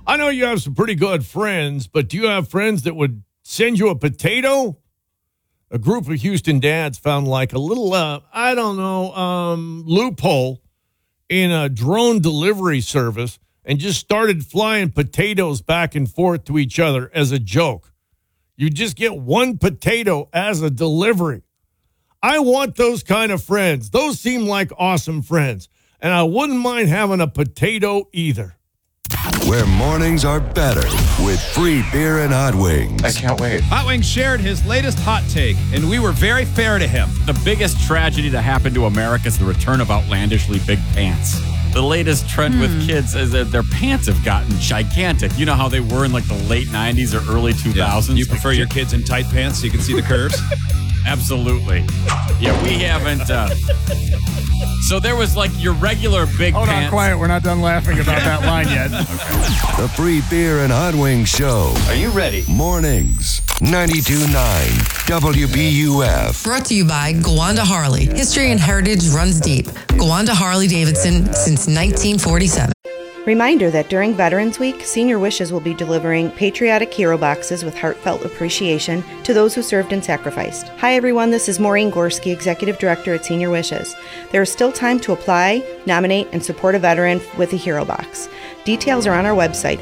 I know you have some pretty good friends, but do you have friends that would send you a potato? A group of Houston dads found like a little, loophole in a drone delivery service and just started flying potatoes back and forth to each other as a joke. You just get one potato as a delivery. I want those kind of friends. Those seem like awesome friends. And I wouldn't mind having a potato either. Where mornings are better with free beer and hot wings. I can't wait. Hot Wings shared his latest hot take, and we were very fair to him. The biggest tragedy to happen to America is the return of outlandishly big pants. The latest trend with kids is that their pants have gotten gigantic. You know how they were in like the late 90s or early 2000s? You prefer your kids in tight pants so you can see the curves? Absolutely. Yeah, we haven't. So there was like your regular big Hold pants. on, quiet. We're not done laughing about that line yet. The free beer and hot wings show. Are you ready? Mornings, 92.9 WBUF. Brought to you by Gowanda Harley. History and heritage runs deep. Gowanda Harley Davidson since 1947. Reminder that during Veterans Week, Senior Wishes will be delivering patriotic hero boxes with heartfelt appreciation to those who served and sacrificed. Hi everyone, this is Maureen Gorski, Executive Director at Senior Wishes. There is still time to apply, nominate, and support a veteran with a hero box. Details are on our website,